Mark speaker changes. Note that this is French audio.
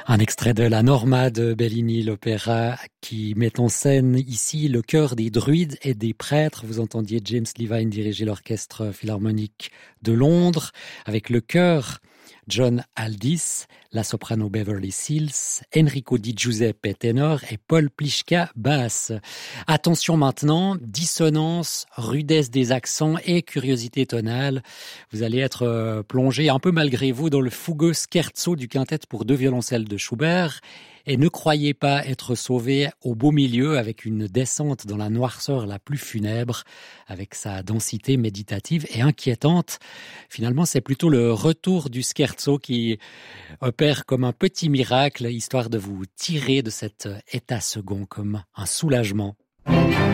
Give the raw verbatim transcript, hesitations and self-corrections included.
Speaker 1: Un extrait de la Norma de Bellini, l'opéra qui met en scène ici le chœur des druides et des prêtres. Vous entendiez James Levine diriger l'orchestre philharmonique de Londres avec le chœur John Aldis, la soprano Beverly Sills, Enrico Di Giuseppe ténor et Paul Pliszka basse. Attention maintenant, dissonance, rudesse des accents et curiosité tonale. Vous allez être plongé un peu malgré vous dans le fougueux scherzo du quintet pour deux violoncelles de Schubert. Et ne croyez pas être sauvé au beau milieu avec une descente dans la noirceur la plus funèbre, avec sa densité méditative et inquiétante. Finalement, c'est plutôt le retour du scherzo qui opère comme un petit miracle, histoire de vous tirer de cet état second comme un soulagement.